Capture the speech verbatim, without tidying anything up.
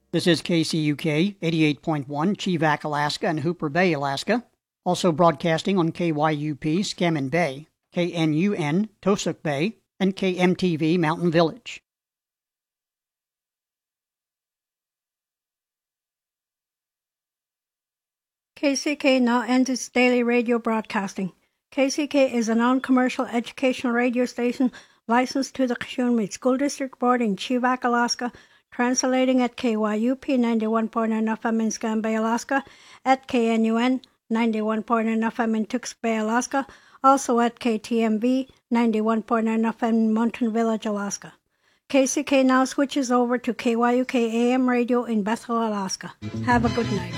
This is K C U K eighty-eight point one, Cheevac, Alaska, and Hooper Bay, Alaska. Also broadcasting on K Y U P, Scammon Bay, K N U N, Tosuk Bay, and K M T V, Mountain Village. K C K now ends its daily radio broadcasting. K C K is a non-commercial educational radio station licensed to the Kashunwait School District Board in Cheevac, Alaska, translating at K Y U P ninety-one point nine F M in Scammon Bay, Alaska, at K N U N ninety-one point nine F M in Tux Bay, Alaska, also at K T M V ninety-one point nine F M in Mountain Village, Alaska. K C K now switches over to K Y U K A M radio in Bethel, Alaska. Have a good night.